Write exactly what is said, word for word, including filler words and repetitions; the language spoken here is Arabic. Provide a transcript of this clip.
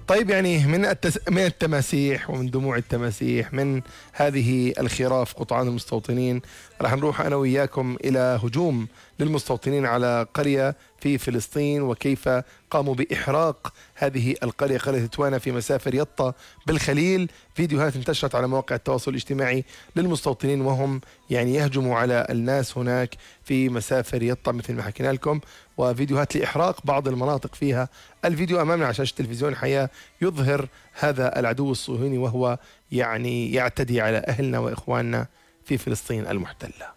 طيب يعني من التس... من التماسيح ومن دموع التماسيح من هذه الخراف قطعان المستوطنين، راح نروح أنا وإياكم إلى هجوم للمستوطنين على قرية في فلسطين، وكيف قاموا بإحراق هذه القرية، قرية توانا في مسافة يطا بالخليل. فيديوهات انتشرت على مواقع التواصل الاجتماعي للمستوطنين وهم يعني يهجموا على الناس هناك في مسافة يطا مثل ما حكينا لكم، وفيديوهات لإحراق بعض المناطق فيها. الفيديو أمامنا على شاشة تلفزيون الحياة يظهر هذا العدو الصهيوني وهو يعني يعتدي على أهلنا وإخواننا في فلسطين المحتلة.